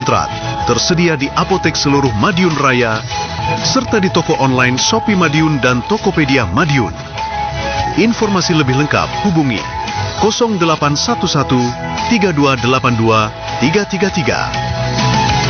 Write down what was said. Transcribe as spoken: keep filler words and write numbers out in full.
konsentrat tersedia di apotek seluruh Madiun Raya, serta di toko online Shopee Madiun dan Tokopedia Madiun. Informasi lebih lengkap hubungi nol delapan satu satu tiga dua delapan dua tiga tiga tiga.